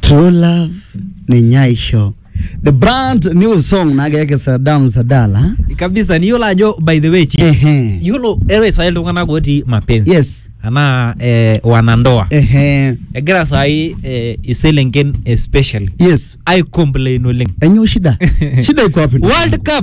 True Love ni Nyaisho. The brand new song nageke Saddam Sadala. Kabisa ni yola ajo by the way chi. Yolo ewe sa yelo kana goti mapenzi. Yes. Ana wanandoa. Egira sai iselengen especially. Yes. I complain oleng. Enyo shida. Shida iko wapi? World Cup.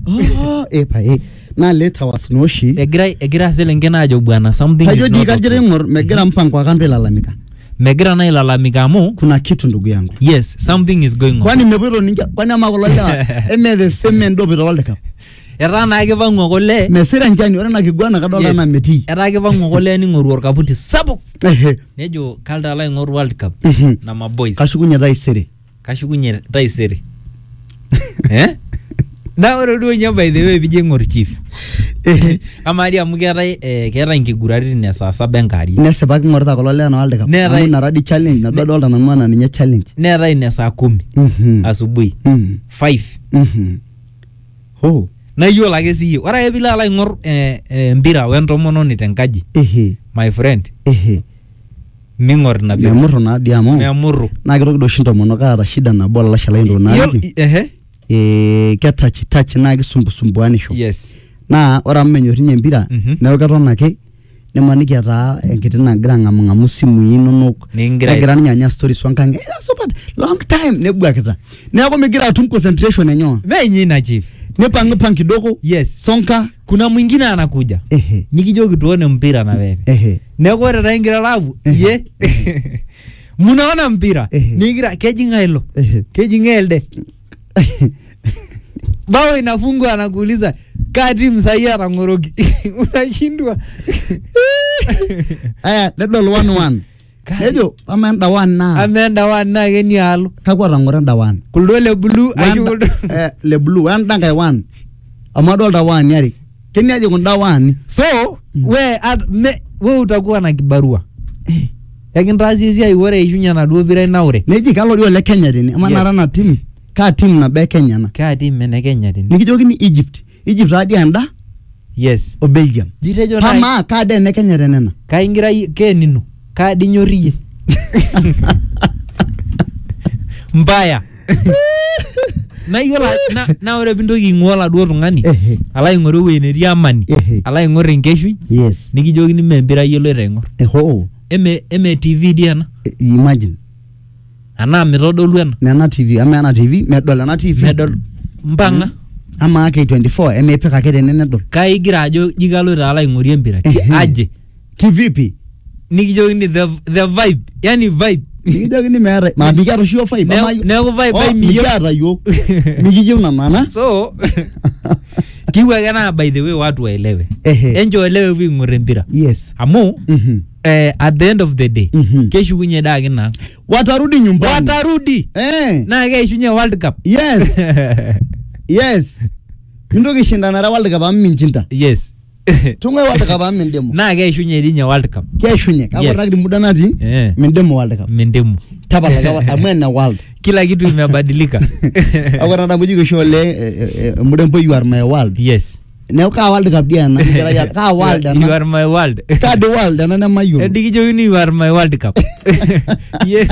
Na leta wasnoshi. Egira selengen ajo bwana something. Hajo dikajire ngor megira mpango akambe lalamika. Megira na ilalamika mu kuna kitu ndugu yangu. Yes, something is going on. Kwani mebiro ninja kwani amakoloja the same ndo bito World Cup. Era na ake vangu kole mesira njani ora na kigwana kadola na meti. Era ake vangu kole ni ngoru kaputi sabu. Nejo kalda la ngoru World Cup na ma boys. Kashukunya daisere. Na ora do nya by the way bije ngoru chief. Amari amugera kera ingigurari ne saa 7 enkari. Nese baki ngorta kolole na World Cup. Na radi challenge na dodola na mwana ninye challenge. Nera ine saa 10 asubuhi. 5. Oh. Na yola ke siyo. Ora ebila ala ngor mbira wento mononi tenkaji. My friend. Mingor na bi. Memurro na diamo. Memurro. Na kiro do shinto mono kara shida na bola la shala ndo na. Touch na kisumbuani sho. Yes. Na ora mmenyorinye mpira na katona ke nemaniki ata enkiti nagira ngamungamu simu inonok negira nyanya stories wankange era super long time nebwakita neako megira atum concentration enyo venye na chief nepang kidogo. Yes. Sonka kuna mwingine anakuja nikijoki tuone mpira na wewe neako era ingira lavu ye munaona mpira nigira kejinga hilo kejingelde bao inafungwa anakuuliza kati msaia rangoroki unashindwa. Aya ledol 1-1 ejo amenda 1 na geni alo kakwa rangorenda 1 kuldo le blue ayo le blue wanda ngai 1 amado da 1 yari keni aje kunda 1 so we utakuwa na kibarua yakintazi sia iwore ishunya na duo vira naure neji kalori ole Kenya dini amana rana team ka team na be Kenya na ka team ne Kenya dini nikijoki ni Egypt hadi anda. Yes. O Belgium. Jitejo na pama ka de ne Kenya renena ka ingira ke nino ka dinyorie mbaya na yola na ore bindoki ngola duo tungani ala ingore we ne riamani ala ingore ngeshui. Yes. Nikijoki ni membira yelo rengor eme TV diana imagine ana mitodolu ena nena TV amena TV medol mpanga ama K24 emepeka kede nene dol kai gira ajo jigalo ala ingorie mpira aje kivipi nikijoki ni the vibe yani vibe nikijoki ni mere ma bigaro shio vibe ama nego vibe miyara yo mikijim na mana so kiwa gana by the way watu waelewe enjo elewe wingore mpira. Yes. Amu at the end of the day keshu kunye dagi na watarudi nyumbani na keshu nye World Cup. Yes. Yes. Ndo kishindana na World Cup aminchinta. Yes. Tungwe World Cup amindemo na keshu nye dinya World Cup keshu nye kakwa muda nati mindemo World Cup mindemo tabala kawa amena world kila kitu imebadilika akwa na mujiko shole mudempo you are my world. Yes. Ne ka World Cup dia na ka world you are my world ka the world na mayu dikijo you are my World Cup. Yeah.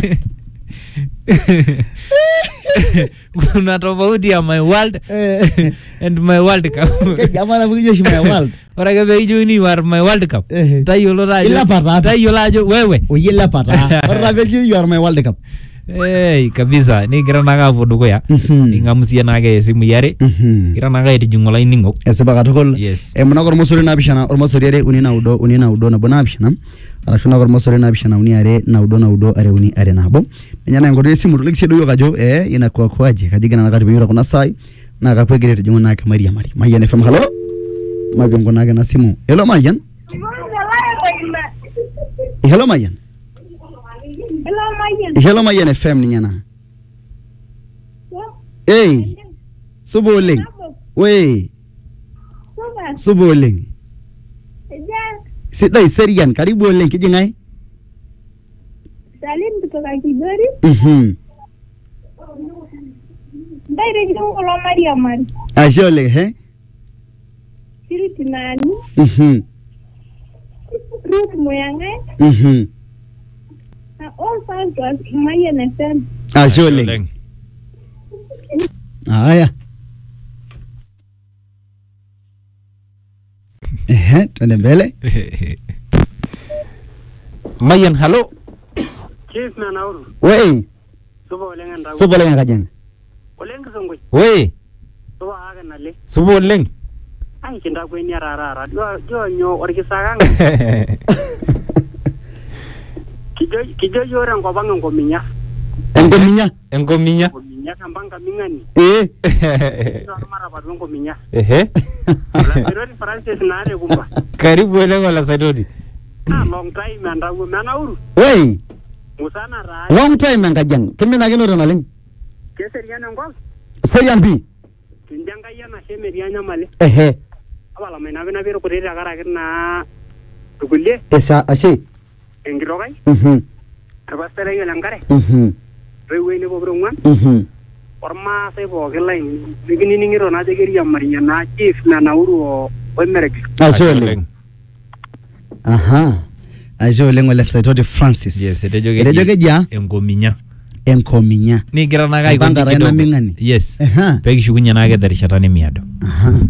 Kuna tofauti ya my world and my World Cup. Jamana bukijo my world ora ke bejo you are my World Cup tayolo rajo ila pata tayolo wewe oyela pata ora bejo you are my World Cup. Kabisa ni gira naga foduko ya ingamusia naga simu yare gira naga etijungola iningo esebaka tukol. Yes. Muna gormosori na bishana ormosori yare unina udo na bona bishana arashuna gormosori na bishana uniare na udo are uni are nabo nyana ngoro simu tulekisi do yokajo ina kwa kwaje kadigana nakati biyura kuna sai na kakwegere tijungo na Maria Mayan FM. Hello magongo naga na simu. Hello Mayan. Hello Mayan. Hello Mayan FM ni nyana. Suboling. We. Suboling. Sidai serian karibu oleng kijingai. Salim kutoka Kiberi. Ndai jingo la Maria Mari. Ajole Siriti nani? Ruth Moyange. Mhm. All fans was Mayan FM. Ashe oleng. Haya. Twende mbele. Mayan, hello. Chief Manauru. Wey. Subo lenga kajang. Oleng kisongoi. Wey. Subo aga nale. Subo oleng. Ai kinda kweni rarara. Jo nyo orkisakang. Kijo yore ngobang ngominya. Ngominya. Ngominya. Ngominya kambanga mingani. No mara patu ngominya. La Francis nare kumba. Karibu oleng wala Saitoti. Long time Manauru. Wey. Musana ra. Long time ngajang. Kimina kino naling. Keserian ngol. Serian bi. Tinjanga yana shemerianya male. Abala mena bena biro kurere agara kina tukulie. Esa ashe. Engirogai. Abastare yelangare. Rewe ne bobrongwan. Orma sai bo gelain. Bigini ningiro na jegeri amarinya na Chief Manauru o merek. Ashe oleng. Aha. Ashe oleng wala Saitoti Francis. Yes, etejoge ja. Enkominya. Ni gira na kai kidogo. Yes. Peki shukunya na ke darishata ne miado. Aha.